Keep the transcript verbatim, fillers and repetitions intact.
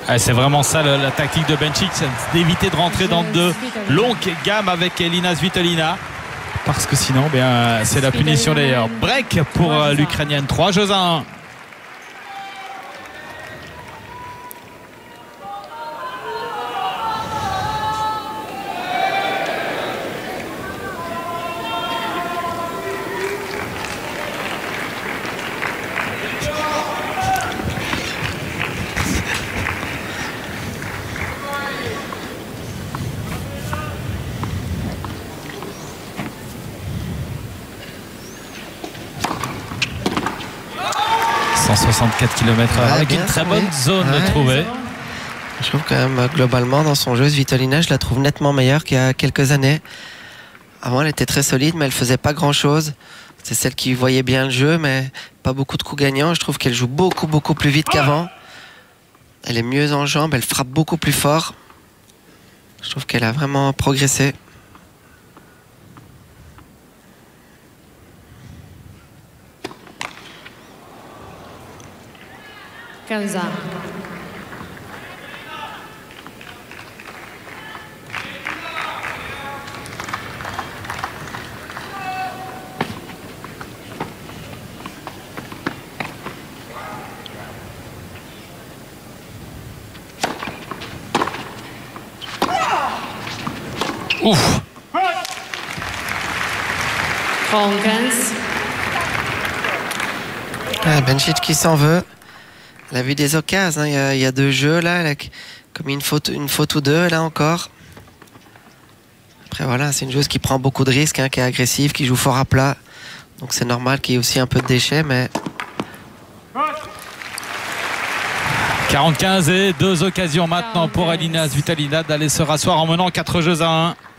Ah, c'est vraiment ça la, la tactique de Benčić, c'est d'éviter de rentrer dans de longues gammes avec Elina Svitolina. Parce que sinon, bien, c'est la punition d'ailleurs. Break pour euh, l'Ukrainienne. trois jeux à un. cent soixante-quatre kilomètres heure, ouais, avec une très trouvé. bonne zone ouais. trouvée. Je trouve quand même globalement dans son jeu, Svitolina, je la trouve nettement meilleure qu'il y a quelques années. Avant, elle était très solide, mais elle faisait pas grand chose. C'est celle qui voyait bien le jeu, mais pas beaucoup de coups gagnants. Je trouve qu'elle joue beaucoup, beaucoup plus vite qu'avant. Elle est mieux en jambes, elle frappe beaucoup plus fort. Je trouve qu'elle a vraiment progressé. quinze ans. Ouf. Ah, Benčić qui s'en veut. Elle a vu des occasions, hein. il, y a, il y a deux jeux là, elle a commis une faute, une faute ou deux là encore. Après voilà, c'est une joueuse qui prend beaucoup de risques, hein, qui est agressive, qui joue fort à plat. Donc c'est normal qu'il y ait aussi un peu de déchets, mais... quarante quinze et deux occasions maintenant pour Elina Svitolina d'aller se rasseoir en menant quatre jeux à un.